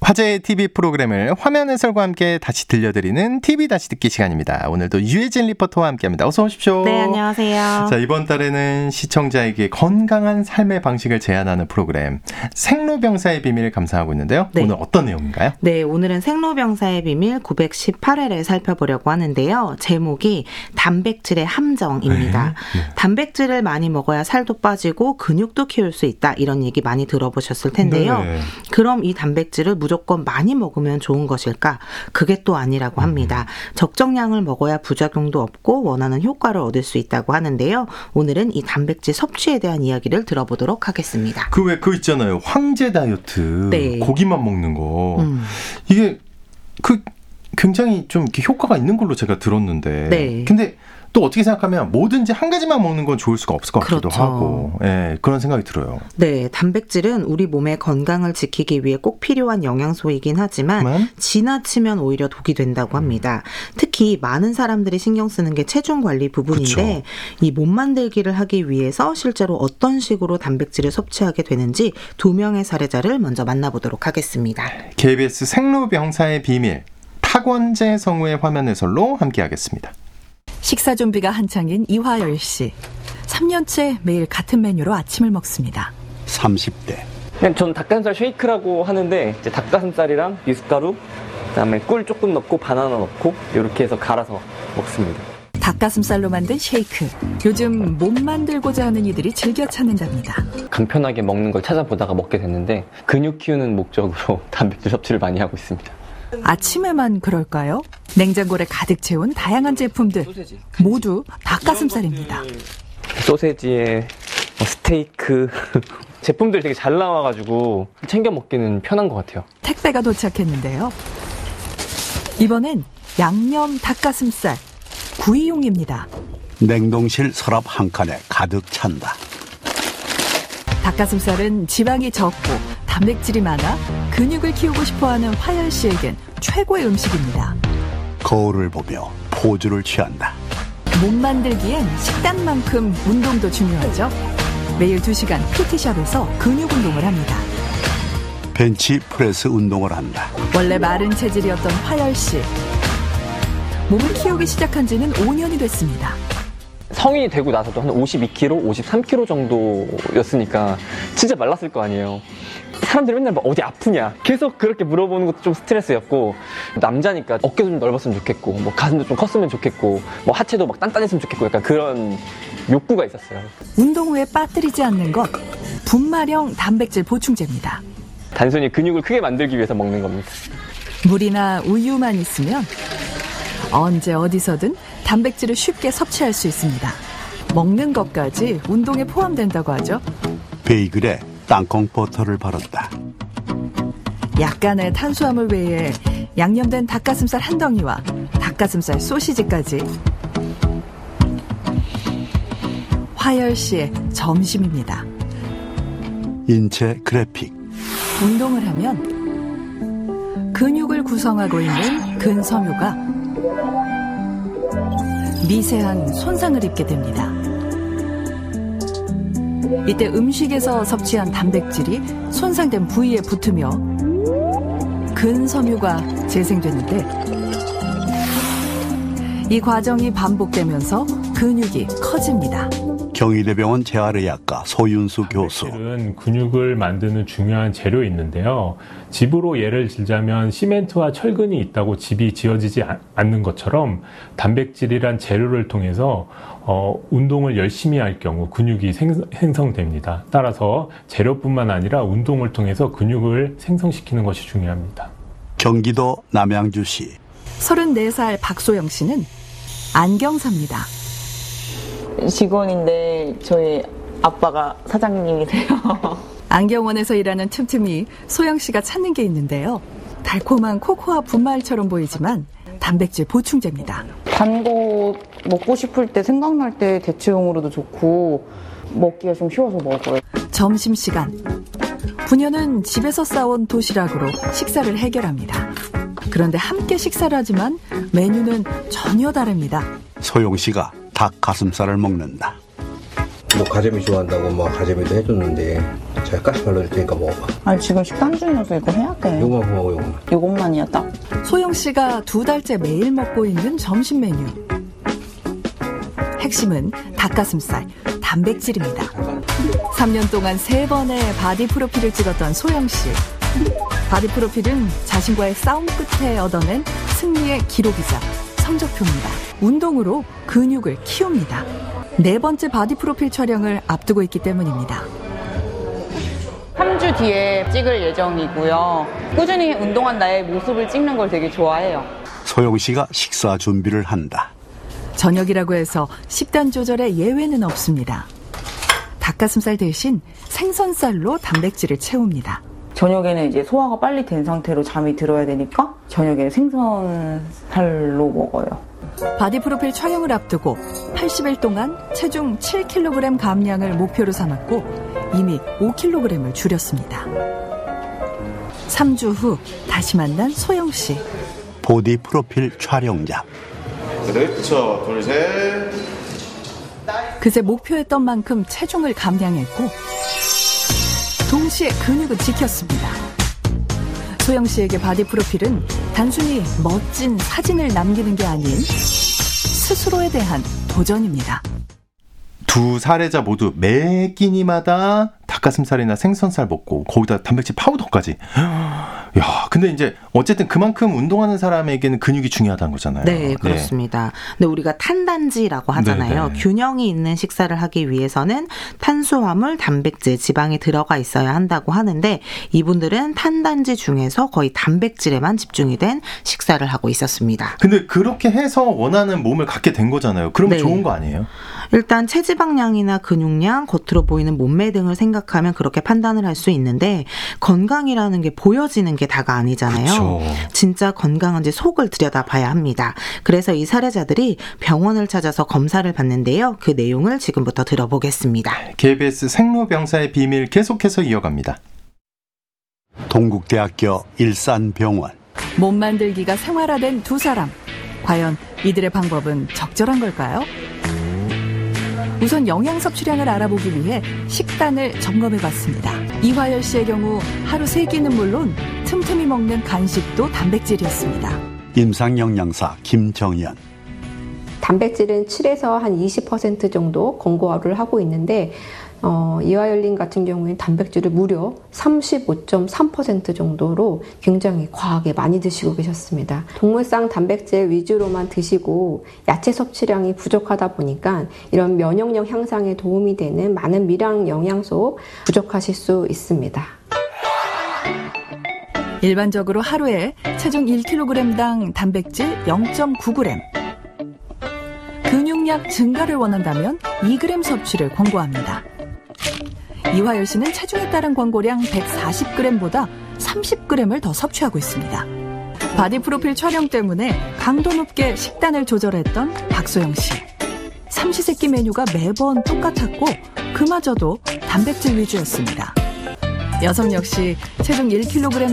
화제의 TV 프로그램을 화면 해설과 함께 다시 들려드리는 TV 다시 듣기 시간입니다. 오늘도 유혜진 리포터와 함께합니다. 어서 오십시오. 네, 안녕하세요. 자, 이번 달에는 시청자에게 건강한 삶의 방식을 제안하는 프로그램 생로병사의 비밀 감상하고 있는데요. 네. 오늘 어떤 내용인가요? 네, 오늘은 생로병사의 비밀 918회를 살펴보려고 하는데요. 제목이 단백질의 함정입니다. 네. 단백질을 많이 먹어야 살도 빠지고 근육도 키울 수 있다. 이런 얘기 많이 들어보셨을 텐데요. 네. 그럼 이 단백질을 무조건 많이 먹으면 좋은 것일까? 그게 또 아니라고 합니다. 적정량을 먹어야 부작용도 없고 원하는 효과를 얻을 수 있다고 하는데요. 오늘은 이 단백질 섭취에 대한 이야기를 들어보도록 하겠습니다. 그거 있잖아요. 황제 다이어트. 네. 고기만 먹는 거. 이게 굉장히 좀 이렇게 효과가 있는 걸로 제가 들었는데. 네. 근데 또 어떻게 생각하면 뭐든지 한 가지만 먹는 건 좋을 수가 없을 것 같기도 그렇죠. 하고. 예, 그런 생각이 들어요. 네, 단백질은 우리 몸의 건강을 지키기 위해 꼭 필요한 영양소이긴 하지만 지나치면 오히려 독이 된다고 합니다. 특히 많은 사람들이 신경 쓰는 게 체중 관리 부분인데 이 몸 만들기를 하기 위해서 실제로 어떤 식으로 단백질을 섭취하게 되는지 두 명의 사례자를 먼저 만나보도록 하겠습니다. KBS 생로병사의 비밀 탁원재 성우의 화면 해설로 함께하겠습니다. 식사 준비가 한창인 이화열 씨. 3년째 매일 같은 메뉴로 아침을 먹습니다. 30대. 그냥 전 닭가슴살 쉐이크라고 하는데 이제 닭가슴살이랑 미숫가루, 그다음에 꿀 조금 넣고 바나나 넣고 이렇게 해서 갈아서 먹습니다. 닭가슴살로 만든 쉐이크. 요즘 몸 만들고자 하는 이들이 즐겨 찾는답니다. 간편하게 먹는 걸 찾아보다가 먹게 됐는데 근육 키우는 목적으로 단백질 섭취를 많이 하고 있습니다. 아침에만 그럴까요? 냉장고를 가득 채운 다양한 제품들 모두 닭가슴살입니다. 소세지에 스테이크 제품들이 되게 잘 나와가지고 챙겨 먹기는 편한 것 같아요. 택배가 도착했는데요. 이번엔 양념 닭가슴살 구이용입니다. 냉동실 서랍 한 칸에 가득 찬다. 닭가슴살은 지방이 적고 단백질이 많아 근육을 키우고 싶어하는 화열 씨에겐 최고의 음식입니다. 거울을 보며 포즈를 취한다. 몸 만들기엔 식단만큼 운동도 중요하죠. 매일 2시간 PT샵에서 근육 운동을 합니다. 벤치 프레스 운동을 한다. 원래 마른 체질이었던 화열 씨. 몸을 키우기 시작한 지는 5년이 됐습니다. 성인이 되고 나서도 한 52kg, 53kg 정도였으니까 진짜 말랐을 거 아니에요. 사람들이 맨날 막 어디 아프냐 계속 그렇게 물어보는 것도 좀 스트레스였고, 남자니까 어깨도 좀 넓었으면 좋겠고 뭐 가슴도 좀 컸으면 좋겠고 뭐 하체도 막 단단했으면 좋겠고 약간 그런 욕구가 있었어요. 운동 후에 빠뜨리지 않는 것, 분말형 단백질 보충제입니다. 단순히 근육을 크게 만들기 위해서 먹는 겁니다. 물이나 우유만 있으면 언제 어디서든 단백질을 쉽게 섭취할 수 있습니다. 먹는 것까지 운동에 포함된다고 하죠. 베이글에 땅콩 버터를 바른다. 약간의 탄수화물 외에 양념된 닭가슴살 한 덩이와 닭가슴살 소시지까지. 화열 씨의 점심입니다. 인체 그래픽. 운동을 하면 근육을 구성하고 있는 근섬유가 미세한 손상을 입게 됩니다. 이때 음식에서 섭취한 단백질이 손상된 부위에 붙으며 근섬유가 재생되는데, 이 과정이 반복되면서 근육이 커집니다. 경희대병원 재활의학과 소윤수 교수. 단백질은 근육을 만드는 중요한 재료에 있는데요. 집으로 예를 들자면 시멘트와 철근이 있다고 집이 지어지지 않는 것처럼 단백질이란 재료를 통해서 운동을 열심히 할 경우 근육이 생성됩니다. 따라서 재료뿐만 아니라 운동을 통해서 근육을 생성시키는 것이 중요합니다. 경기도 남양주시. 34살 박소영 씨는 안경사입니다. 직원인데 저희 아빠가 사장님이세요. 안경원에서 일하는 틈틈이 소영 씨가 찾는 게 있는데요. 달콤한 코코아 분말처럼 보이지만 단백질 보충제입니다. 단 거 먹고 싶을 때 생각날 때 대체용으로도 좋고 먹기가 좀 쉬워서 먹어요. 점심시간. 부녀는 집에서 싸온 도시락으로 식사를 해결합니다. 그런데 함께 식사를 하지만 메뉴는 전혀 다릅니다. 소영 씨가 닭 가슴살을 먹는다. 뭐 가재미 좋아한다고 뭐 가재미도 해줬는데 제가 가시 발라줄 테니까 먹어봐. 아니 지금 식단 중이어서 이거 해야 돼. 요거만 먹어 요거만. 이것만이야 딱. 소영 씨가 2달째 매일 먹고 있는 점심 메뉴. 핵심은 닭가슴살, 단백질입니다. 3년 동안 3번의 바디 프로필을 찍었던 소영 씨. 바디 프로필은 자신과의 싸움 끝에 얻어낸 승리의 기록이자 성적표입니다. 운동으로 근육을 키웁니다. 4번째 바디 프로필 촬영을 앞두고 있기 때문입니다. 3주 뒤에 찍을 예정이고요. 꾸준히 운동한 나의 모습을 찍는 걸 되게 좋아해요. 소영 씨가 식사 준비를 한다. 저녁이라고 해서 식단 조절에 예외는 없습니다. 닭가슴살 대신 생선살로 단백질을 채웁니다. 저녁에는 이제 소화가 빨리 된 상태로 잠이 들어야 되니까 저녁에는 생선살로 먹어요. 바디 프로필 촬영을 앞두고 80일 동안 체중 7kg 감량을 목표로 삼았고 이미 5kg을 줄였습니다. 3주 후 다시 만난 소영 씨. 보디 프로필 촬영장. 그렇죠. 둘, 셋. 그새 목표했던 만큼 체중을 감량했고 동시에 근육은 지켰습니다. 소영 씨에게 바디 프로필은 단순히 멋진 사진을 남기는 게 아닌 스스로에 대한 도전입니다. 두 사례자 모두 매 끼니마다 닭가슴살이나 생선살 먹고 거기다 단백질 파우더까지. 야, 근데 이제 어쨌든 그만큼 운동하는 사람에게는 근육이 중요하다는 거잖아요. 네, 그렇습니다. 근데 우리가 탄단지라고 하잖아요. 네네. 균형이 있는 식사를 하기 위해서는 탄수화물, 단백질, 지방이 들어가 있어야 한다고 하는데 이분들은 탄단지 중에서 거의 단백질에만 집중이 된 식사를 하고 있었습니다. 근데 그렇게 해서 원하는 몸을 갖게 된 거잖아요. 그러면 네. 좋은 거 아니에요? 일단 체지방량이나 근육량, 겉으로 보이는 몸매 등을 생각하면 그렇게 판단을 할 수 있는데 건강이라는 게 보여지는 게 다가 아니잖아요. 그렇죠. 진짜 건강한지 속을 들여다봐야 합니다. 그래서 이 사례자들이 병원을 찾아서 검사를 받는데요. 그 내용을 지금부터 들어보겠습니다. KBS 생로병사의 비밀 계속해서 이어갑니다. 동국대학교 일산병원. 몸 만들기가 생활화된 두 사람. 과연 이들의 방법은 적절한 걸까요? 우선 영양 섭취량을 알아보기 위해 식단을 점검해봤습니다. 이화열 씨의 경우 하루 3끼는 물론 틈틈이 먹는 간식도 단백질이었습니다. 임상영양사 김정연. 단백질은 7에서 한 20% 정도 권고를 하고 있는데 이화열님 같은 경우에는 단백질을 무려 35.3% 정도로 굉장히 과하게 많이 드시고 계셨습니다. 동물성 단백질 위주로만 드시고 야채 섭취량이 부족하다 보니까 이런 면역력 향상에 도움이 되는 많은 미량 영양소 부족하실 수 있습니다. 일반적으로 하루에 체중 1kg당 단백질 0.9g, 근육량 증가를 원한다면 2g 섭취를 권고합니다. 이화열 씨는 체중에 따른 권고량 140g보다 30g을 더 섭취하고 있습니다. 바디 프로필 촬영 때문에 강도 높게 식단을 조절했던 박소영 씨. 삼시세끼 메뉴가 매번 똑같았고 그마저도 단백질 위주였습니다. 여성 역시 체중 1kg